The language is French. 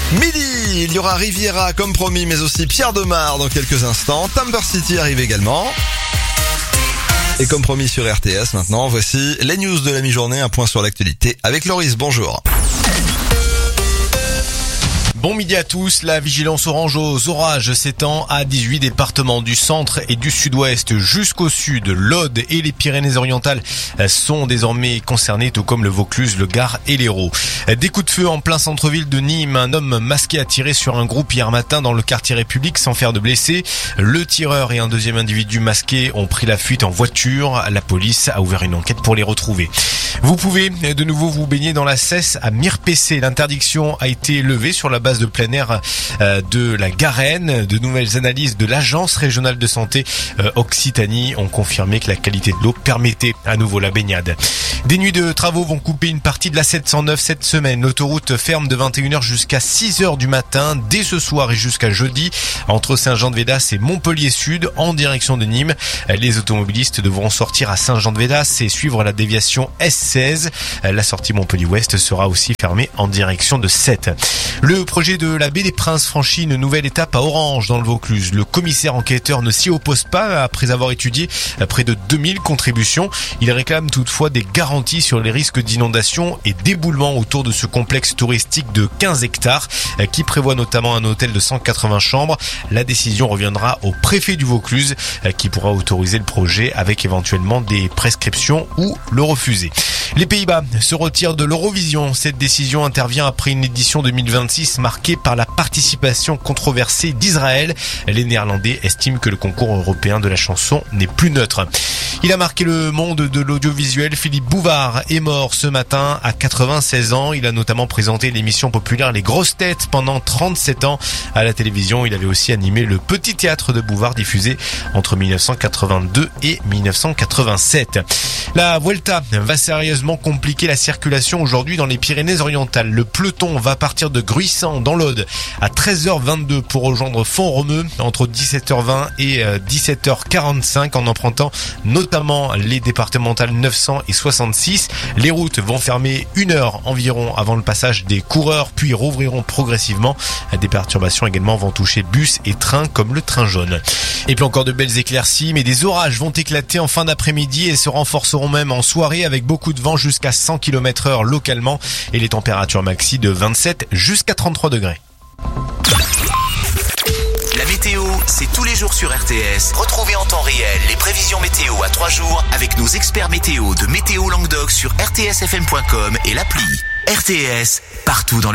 Midi, il y aura Riviera comme promis, mais aussi Pierre Demar dans quelques instants. Timber City arrive également. Et comme promis sur RTS maintenant, voici les news de la mi-journée, un point sur l'actualité avec Loris, bonjour. Bon midi à tous, la vigilance orange aux orages s'étend à 18 départements du centre et du sud-ouest jusqu'au sud. L'Aude et les Pyrénées-Orientales sont désormais concernés, tout comme le Vaucluse, le Gard et l'Hérault. Des coups de feu en plein centre-ville de Nîmes. Un homme masqué a tiré sur un groupe hier matin dans le quartier République sans faire de blessés. Le tireur et un deuxième individu masqué ont pris la fuite en voiture. La police a ouvert une enquête pour les retrouver. Vous pouvez de nouveau vous baigner dans la Cesse à Mirpessé. L'interdiction a été levée sur la base de plein air de la Garenne. De nouvelles analyses de l'Agence régionale de santé Occitanie ont confirmé que la qualité de l'eau permettait à nouveau la baignade. Des nuits de travaux vont couper une partie de la 709 cette semaine. L'autoroute ferme de 21h jusqu'à 6h du matin, dès ce soir et jusqu'à jeudi, entre Saint-Jean-de-Védas et Montpellier Sud, en direction de Nîmes. Les automobilistes devront sortir à Saint-Jean-de-Védas et suivre la déviation S16. La sortie Montpellier-Ouest sera aussi fermée en direction de Sète. Le projet de la baie des Princes franchit une nouvelle étape à Orange, dans le Vaucluse. Le commissaire enquêteur ne s'y oppose pas après avoir étudié près de 2000 contributions. Il réclame toutefois des garanties sur les risques d'inondation et d'éboulement autour de ce complexe touristique de 15 hectares qui prévoit notamment un hôtel de 180 chambres. La décision reviendra au préfet du Vaucluse qui pourra autoriser le projet avec éventuellement des prescriptions ou le refuser. Les Pays-Bas se retirent de l'Eurovision. Cette décision intervient après une édition 2026 marquée par la participation controversée d'Israël. Les Néerlandais estiment que le concours européen de la chanson n'est plus neutre. Il a marqué le monde de l'audiovisuel. Philippe Bouvard est mort ce matin à 96 ans. Il a notamment présenté l'émission populaire Les Grosses Têtes pendant 37 ans. À la télévision, il avait aussi animé le Petit Théâtre de Bouvard diffusé entre 1982 et 1987. La Vuelta va sérieusement compliquer la circulation aujourd'hui dans les Pyrénées-Orientales. Le peloton va partir de Gruissant dans l'Aude à 13h22 pour rejoindre Font-Romeu entre 17h20 et 17h45 en empruntant notamment les départementales 900 et 66. Les routes vont fermer 1 heure environ avant le passage des coureurs, puis rouvriront progressivement. Des perturbations également vont toucher bus et trains comme le train jaune. Et puis encore de belles éclaircies, mais des orages vont éclater en fin d'après-midi et se renforceront même en soirée avec beaucoup de vent jusqu'à 100 km/h localement et les températures maxi de 27 jusqu'à 33 degrés. La météo, c'est tous les jours sur RTS. Retrouvez en temps réel les prévisions météo à 3 jours avec nos experts météo de Météo Languedoc sur rtsfm.com et l'appli. RTS, partout dans le